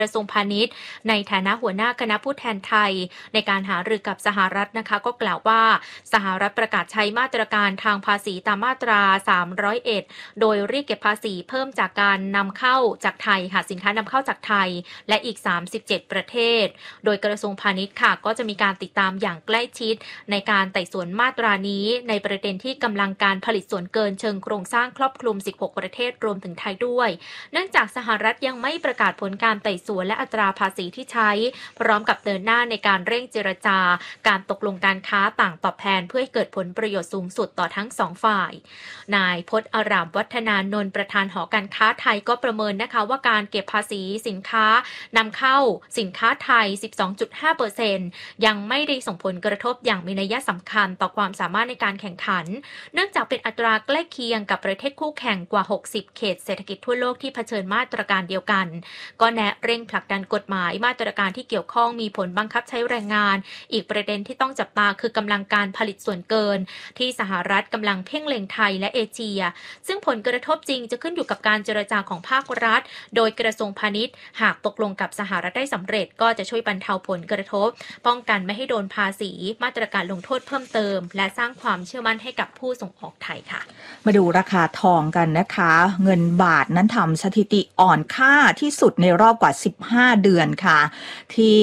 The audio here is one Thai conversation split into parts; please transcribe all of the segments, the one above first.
กระทรวงพาณิชย์ในฐานะหัวหน้าคณะผู้แทนไทยในการหารือกับสหรัฐนะคะก็กล่าวว่าสหรัฐประกาศใช้มาตรการทางภาษีตามมาตรา301โดยเรียกเก็บภาษีเพิ่มจากการนำเข้าจากไทยค่ะสินค้านำเข้าจากไทยและอีก37ประเทศโดยกระทรวงพาณิชย์ค่ะก็จะมีการติดตามอย่างใกล้ชิดในการไต่สวนมาตรานี้ในประเด็นที่กำลังการผลิตส่วนเกินเชิงโครงสร้างครอบคลุม16ประเทศรวมถึงไทยด้วยเนื่องจากสหรัฐยังไม่ประกาศผลการไต่สวนและอัตราภาษีที่ใช้พร้อมกับเดินหน้าในการเร่งเจรจาการตกลงการค้าต่างตอบแทนเพื่อให้เกิดผลประโยชน์สูงสุดต่อทั้งสองฝ่ายนายพจน์อารามวัฒนานนท์ประธานหอการค้าไทยก็ประเมินนะคะว่าการเก็บภาษีสินค้านำเข้าสินค้าไทย 12.5% ยังไม่ได้ส่งผลกระทบอย่างมีนัยสำคัญต่อความสามารถในการแข่งขันเนื่องจากเป็นอัตราใกล้เคียงกับประเทศคู่แข่งกว่า60เขตเศรษฐกิจทั่วโลกที่เผชิญมาตรการเดียวกันก็แนะเร่งผลักดันกฎหมายมาตรการที่เกี่ยวข้องมีผลบังคับใช้แรงงานอีกประเด็นที่ต้องจับตาคือกำลังการผลิตส่วนเกินที่สหรัฐกำลังเพ่งเล็งไทยและเอเชียซึ่งผลกระทบจริงจะขึ้นอยู่กับการเจรจาของภาครัฐโดยกระทรวงพาณิชย์หากตกลงกับสหรัฐได้สำเร็จก็จะช่วยบรรเทาผลกระทบป้องกันไม่ให้โดนภาษีมาตรการลงโทษเพิ่มเติมและสร้างความเชื่อมั่นให้กับผู้ส่งออกไทยค่ะมาดูราคาทองกันนะคะเงินบาทนั้นทำสถิติอ่อนค่าที่สุดในรอบกว่า15เดือนค่ะที่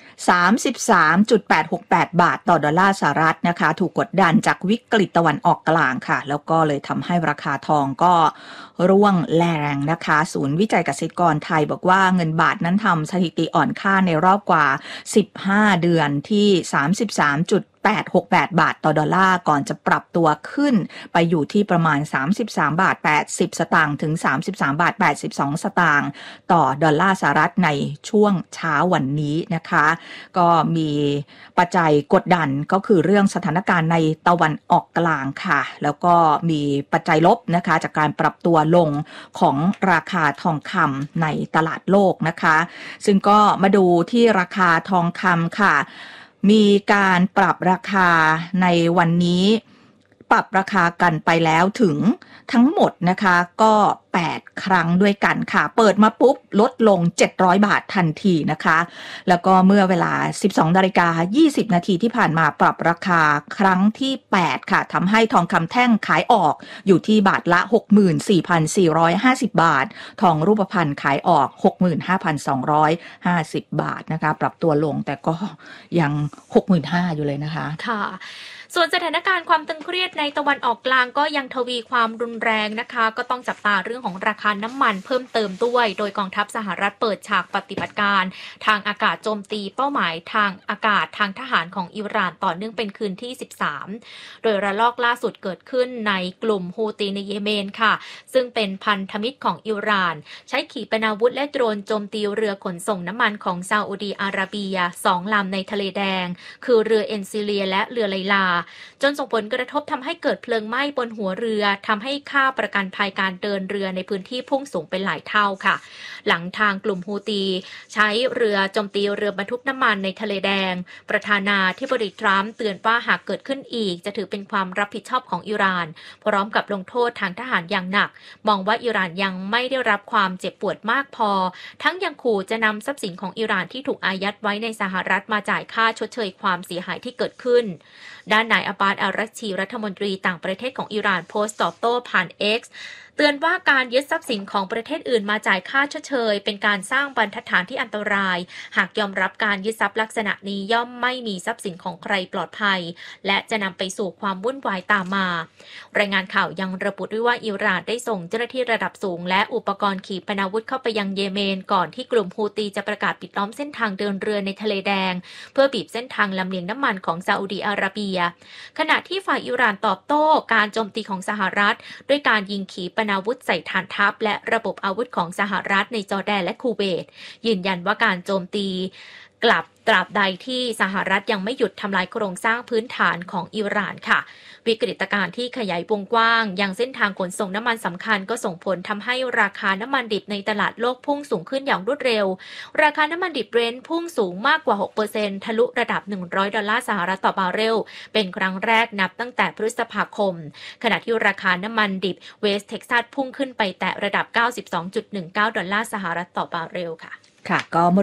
33.868 บาทต่อดอลลาร์สหรัฐนะคะถูกกดดันจากวิกฤตตะวันออกกลางค่ะแล้วก็เลยทำให้ราคาทองก็ร่วงแรงนะคะศูนย์วิจัยเกษตรกรไทยบอกว่าเงินบาทนั้นทำสถิติอ่อนค่าในรอบกว่า15เดือนที่33.868 บาทต่อดอลลาร์ก่อนจะปรับตัวขึ้นไปอยู่ที่ประมาณ33บาท80สตางค์ถึง33บาท82สตางค์ต่อดอลลาร์สหรัฐในช่วงเช้าวันนี้นะคะก็มีปัจจัยกดดันก็คือเรื่องสถานการณ์ในตะวันออกกลางค่ะแล้วก็มีปัจจัยลบนะคะจากการปรับตัวลงของราคาทองคำในตลาดโลกนะคะซึ่งก็มาดูที่ราคาทองคำค่ะมีการปรับราคาในวันนี้ปรับราคากันไปแล้วถึงทั้งหมดนะคะก็8ครั้งด้วยกันค่ะเปิดมาปุ๊บลดลง700บาททันทีนะคะแล้วก็เมื่อเวลา 12:20 นาทีที่ผ่านมาปรับราคาครั้งที่8ค่ะทำให้ทองคำแท่งขายออกอยู่ที่บาทละ 64,450 บาททองรูปพรรณขายออก 65,250 บาทนะคะปรับตัวลงแต่ก็ยัง 65,000 อยู่เลยนะคะค่ะส่วนสถานการณ์ความตึงเครียดในตะวันออกกลางก็ยังทวีความรุนแรงนะคะก็ต้องจับตาเรื่องของราคาน้ำมันเพิ่มเติมด้วยโดยกองทัพสหรัฐเปิดฉากปฏิบัติการทางอากาศโจมตีเป้าหมายทางอากาศทางทหารของอิหร่านต่อเนื่องเป็นคืนที่13โดยระลอกล่าสุดเกิดขึ้นในกลุ่มฮูตีในเยเมนค่ะซึ่งเป็นพันธมิตรของอิหร่านใช้ขีปนาวุธและโดรนโจมตีเรือขนส่งน้ำมันของซาอุดีอาระเบีย2ลำในทะเลแดงคือเรือเอ็นซิเลียและเรือไลลาจนส่งผลกระทบทำให้เกิดเพลิงไหม้บนหัวเรือทำให้ค่าประกันภัยการเดินเรือในพื้นที่พุ่งสูงเป็นหลายเท่าค่ะหลังทางกลุ่มฮูตีใช้เรือโจมตีเรือบรรทุกน้ำมันในทะเลแดงประธานาธิบดีทรัมป์เตือนว่าหากเกิดขึ้นอีกจะถือเป็นความรับผิดชอบของอิหร่านพร้อมกับลงโทษทางทหารอย่างหนักมองว่าอิหร่านยังไม่ได้รับความเจ็บปวดมากพอทั้งยังขู่จะนำทรัพย์สินของอิหร่านที่ถูกอายัดไว้ในสหรัฐมาจ่ายค่าชดเชยความเสียหายที่เกิดขึ้นด้านนายอาบาดอัลรัชชีรัฐมนตรีต่างประเทศของอิหร่านโพสต์ตอบโต้ผ่าน X เตือนว่าการยึดทรัพย์สินของประเทศอื่นมาจ่ายค่าชดเชยเป็นการสร้างบรรทัดฐานที่อันตรายหากยอมรับการยึดทรัพย์ลักษณะนี้ย่อมไม่มีทรัพย์สินของใครปลอดภัยและจะนำไปสู่ความวุ่นวายตามมารายงานข่าวยังระบุด้วยว่าอิหร่านได้ส่งเจ้าหน้าที่ระดับสูงและอุปกรณ์ขีปนาวุธเข้าไปยังเยเมนก่อนที่กลุ่มฮูตีจะประกาศปิดล้อมเส้นทางเดินเรือในทะเลแดงเพื่อบีบเส้นทางลำเลียงน้ำมันของซาอุดีอาระเบียขณะที่ฝ่ายอิหร่านตอบโต้การโจมตีของสหรัฐด้วยการยิงขีปนาวุธใส่ฐานทัพและระบบอาวุธของสหรัฐในจอร์แดนและคูเวตยืนยันว่าการโจมตีกลับตราบใดที่สหรัฐยังไม่หยุดทำลายโครงสร้างพื้นฐานของอิหร่านค่ะวิกฤตการณ์ที่ขยายวงกว้างยังเส้นทางขนส่งน้ำมันสำคัญก็ส่งผลทำให้ราคาน้ำมันดิบในตลาดโลกพุ่งสูงขึ้นอย่างรวดเร็วราคาน้ำมันดิบเบรนท์พุ่งสูงมากกว่า 6% ทะลุระดับ$100ต่อบาร์เรลเป็นครั้งแรกนับตั้งแต่พฤษภาคมขณะที่ราคาน้ำมันดิบเวสต์เท็กซัสพุ่งขึ้นไปแตะระดับ$92.19ต่อบาร์เรลค่ะก็